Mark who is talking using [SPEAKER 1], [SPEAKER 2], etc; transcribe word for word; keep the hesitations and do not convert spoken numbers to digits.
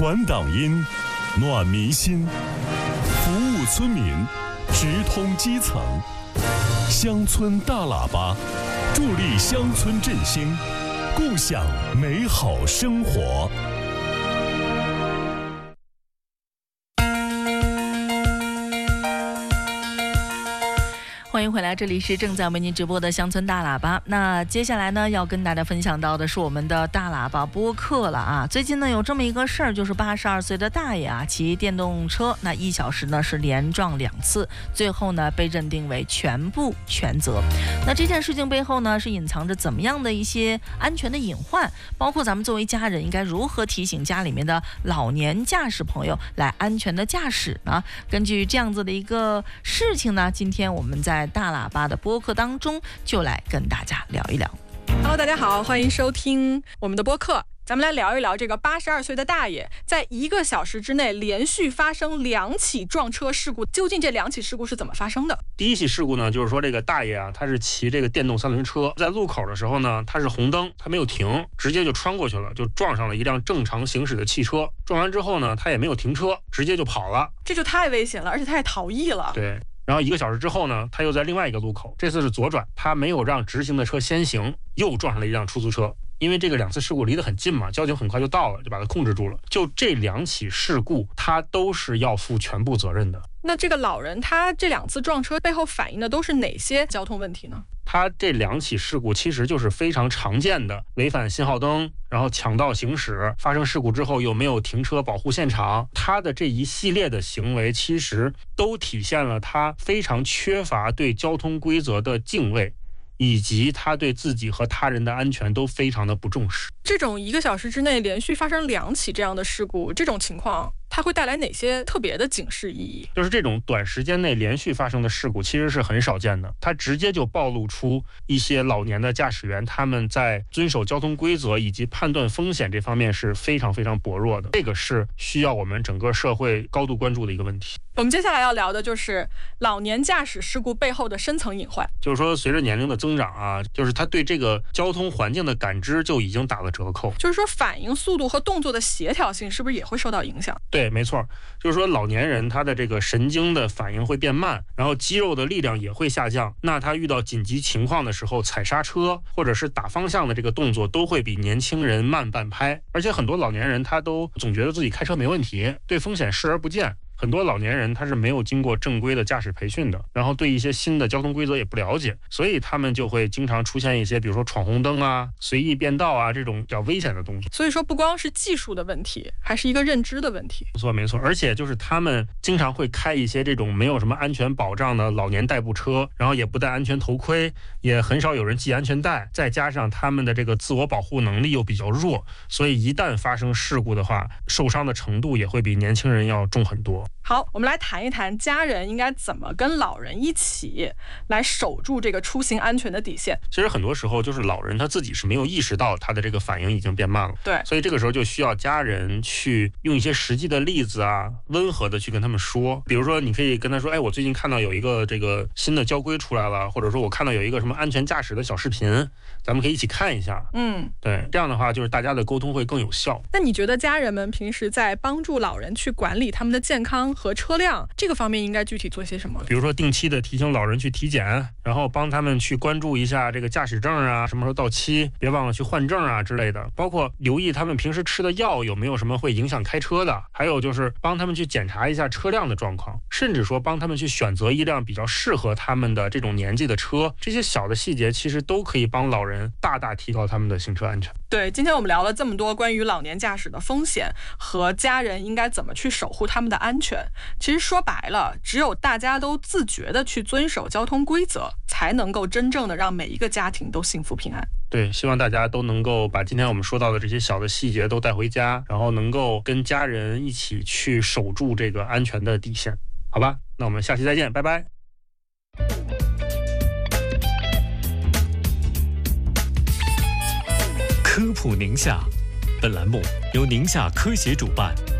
[SPEAKER 1] 传党音，暖民心，服务村民，直通基层。乡村大喇叭，助力乡村振兴，共享美好生活。
[SPEAKER 2] 欢迎回来，这里是正在为您直播的乡村大喇叭。那接下来呢，要跟大家分享到的是我们的大喇叭播客了啊。最近呢，有这么一个事儿，就是八十二岁的大爷啊，骑电动车，那一小时呢是连撞两次，最后呢被认定为全部全责。那这件事情背后呢，是隐藏着怎么样的一些安全的隐患？包括咱们作为家人应该如何提醒家里面的老年驾驶朋友来安全的驾驶呢？根据这样子的一个事情呢，今天我们在大喇叭的播客当中就来跟大家聊一聊。
[SPEAKER 3] Hello， 大家好，欢迎收听我们的播客。咱们来聊一聊这个八十二岁的大爷在一个小时之内连续发生两起撞车事故，究竟这两起事故是怎么发生的？
[SPEAKER 4] 第一起事故呢，就是说这个大爷啊，他是骑这个电动三轮车，在路口的时候呢，他是红灯，他没有停，直接就穿过去了，就撞上了一辆正常行驶的汽车。撞完之后呢，他也没有停车，直接就跑了，
[SPEAKER 3] 这就太危险了，而且他也逃逸了。
[SPEAKER 4] 对。然后一个小时之后呢，他又在另外一个路口，这次是左转，他没有让直行的车先行，又撞上了一辆出租车。因为这个两次事故离得很近嘛，交警很快就到了，就把他控制住了。就这两起事故，他都是要负全部责任的。
[SPEAKER 3] 那这个老人他这两次撞车背后反映的都是哪些交通问题呢？
[SPEAKER 4] 他这两起事故其实就是非常常见的违反信号灯，然后抢道行驶，发生事故之后又没有停车保护现场。他的这一系列的行为其实都体现了他非常缺乏对交通规则的敬畏，以及他对自己和他人的安全都非常的不重视。
[SPEAKER 3] 这种一个小时之内连续发生两起这样的事故，这种情况它会带来哪些特别的警示意义？
[SPEAKER 4] 就是这种短时间内连续发生的事故其实是很少见的，它直接就暴露出一些老年的驾驶员他们在遵守交通规则以及判断风险这方面是非常非常薄弱的，这个是需要我们整个社会高度关注的一个问题。
[SPEAKER 3] 我们接下来要聊的就是老年驾驶事故背后的深层隐患。
[SPEAKER 4] 就是说随着年龄的增长啊，就是他对这个交通环境的感知就已经打了折扣，
[SPEAKER 3] 就是说反应速度和动作的协调性是不是也会受到影响？
[SPEAKER 4] 对，没错，就是说老年人他的这个神经的反应会变慢，然后肌肉的力量也会下降，那他遇到紧急情况的时候，踩刹车或者是打方向的这个动作都会比年轻人慢半拍。而且很多老年人他都总觉得自己开车没问题，对风险视而不见。很多老年人他是没有经过正规的驾驶培训的，然后对一些新的交通规则也不了解，所以他们就会经常出现一些比如说闯红灯啊、随意变道啊这种比较危险的动作。
[SPEAKER 3] 所以说不光是技术的问题，还是一个认知的问题。
[SPEAKER 4] 没错没错，而且就是他们经常会开一些这种没有什么安全保障的老年代步车，然后也不戴安全头盔，也很少有人系安全带，再加上他们的这个自我保护能力又比较弱，所以一旦发生事故的话，受伤的程度也会比年轻人要重很多。
[SPEAKER 3] 好，我们来谈一谈家人应该怎么跟老人一起来守住这个出行安全的底线。
[SPEAKER 4] 其实很多时候就是老人他自己是没有意识到他的这个反应已经变慢了，
[SPEAKER 3] 对，
[SPEAKER 4] 所以这个时候就需要家人去用一些实际的例子啊，温和的去跟他们说。比如说你可以跟他说，哎，我最近看到有一个这个新的交规出来了，或者说我看到有一个什么安全驾驶的小视频，咱们可以一起看一下。
[SPEAKER 3] 嗯，
[SPEAKER 4] 对，这样的话就是大家的沟通会更有效。
[SPEAKER 3] 那你觉得家人们平时在帮助老人去管理他们的健康和车辆这个方面应该具体做些什么？
[SPEAKER 4] 比如说定期的提醒老人去体检，然后帮他们去关注一下这个驾驶证啊，什么时候到期，别忘了去换证啊之类的，包括留意他们平时吃的药有没有什么会影响开车的，还有就是帮他们去检查一下车辆的状况，甚至说帮他们去选择一辆比较适合他们的这种年纪的车。这些小的细节其实都可以帮老人大大提高他们的行车安全。
[SPEAKER 3] 对，今天我们聊了这么多关于老年驾驶的风险和家人应该怎么去守护他们的安全。其实说白了，只有大家都自觉的去遵守交通规则，才能够真正的让每一个家庭都幸福平安。
[SPEAKER 4] 对，希望大家都能够把今天我们说到的这些小的细节都带回家，然后能够跟家人一起去守住这个安全的底线。好吧，那我们下期再见，拜拜。
[SPEAKER 5] 科普宁夏，本栏目由宁夏科协主办。